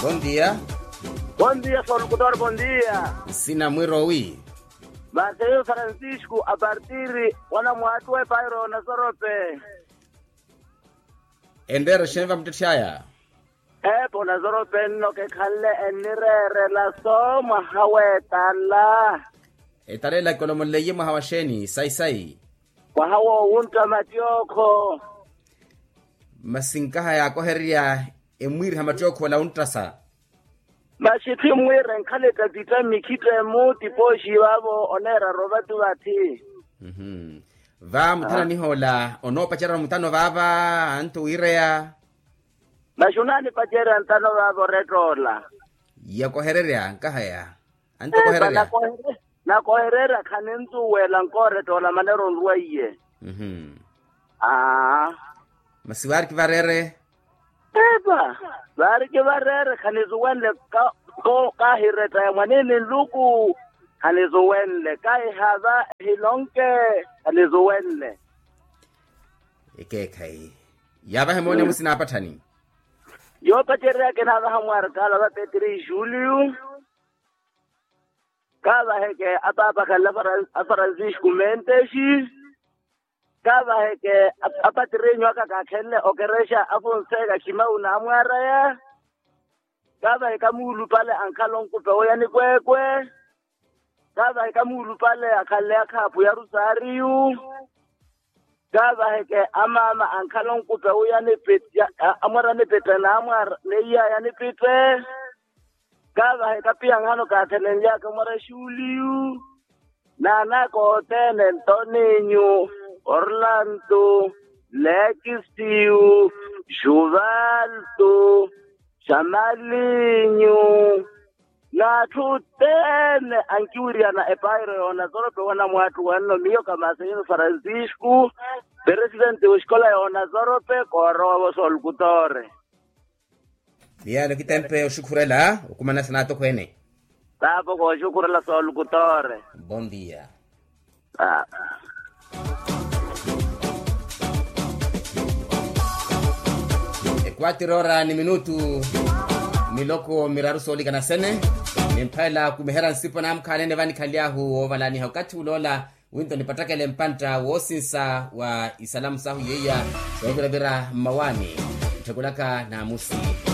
Bom dia. Bom dia, Sr. Locutor, bom dia. Sina mwiro wi. Mateo Francisco, a partir wana mwatu e pairo na Zorope. Endero shenva mtishaya. Epo na Zorope no ke khale enirere la soma haweta la. Etarela kolomoleye mahawasheni sai. Wa hawo unta matioko. Masinkaha ya koheria emwiri hamatioko la untasa. Mashiti mwire nkhale katita mikite muti poshi wabo onera robatu bati. Va mutana nihola onopa chara mutano baba anto irea. Mashunani pachera ntano wabo retola. Ya koheria nkahaya. Anto koheria. Na koherera khanenzu wela nkore tola manero nruiye. Masiwari kivarere. Eba, bari ke barere khanezo wenle ka hireta mwanene luku khanezo wenle kai hava hilonke khanezo wenle. Kai. Yaba hemone musina patani. Yo pachera ke na hamwar kala ba Petri Julio. Kaba heke apapa kala Francisco Menteshi. Kaba heke apatrenyo akakhele okeresha afonseka Kimau na amwara ya. Kaba heka mulu pale ankalon kupe oyani kwekwe. Kaba heka mulu pale akale akapu ya Rosario. Kaba heke amama ankalon kupe oyani pete amwara ne pete na amwara ne ya yani pete. Kaba heka pia ngano kathenenya kamara shuliu. Nana kote Antonio Orlando, Lekistiu, Juvaldo, Chamalinho, na tutene ankiuriana epairo ona Zorope wana mwatu wano miyo kama Sr. Francisco, presidente wa shkola ya ona Zorope korowo solkutore. Dialo kitempe oshukurela, ukumana sanato kwene. Tapo ko shukurela solkutore. Bom dia. Quattro ora ni minutu miloko miraru soli kana sene nimpela kumehera nsipo na mkhalene vani khaliahu ovalani hakati ulola winto nipatakele mpanta wosinsa wa isalamu sahu yeya so vera mawani tekulaka na musi